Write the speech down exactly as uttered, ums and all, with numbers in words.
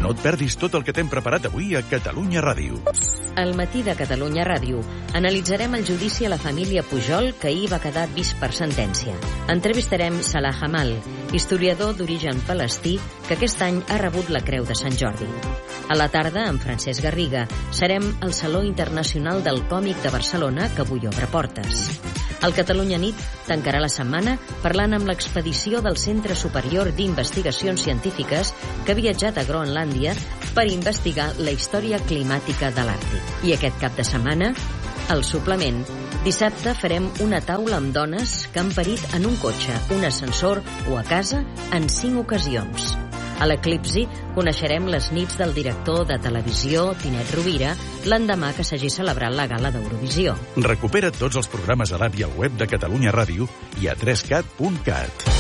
No et perdis tot el que t'hem preparat avui a Catalunya Ràdio. Al matí de Catalunya Ràdio analitzarem el judici a la família Pujol que ahir va quedar vist per sentència. Entrevistarem Salah Hamal, historiador d'origen palestí que aquest any ha rebut la Creu de Sant Jordi. A la tarda, amb Francesc Garriga, serem al Saló Internacional del Còmic de Barcelona, que avui obre portes. El Catalunya Nit tancarà la setmana parlant amb l'expedició del Centre Superior d'Investigacions Científiques que ha viatjat a Groenlàndia per investigar la història climàtica de l'Àrtic. I aquest cap de setmana, al suplement, dissabte farem una taula amb dones que han parit en un cotxe, un ascensor o a casa en cinc ocasions. A l'Eclipsi coneixerem les nits del director de televisió, Tinet Rovira, l'endemà que s'hagi celebrat la gala d'Eurovisió. Recupera tots els programes a l'app i al web de Catalunya Ràdio i a tres cat punt cat.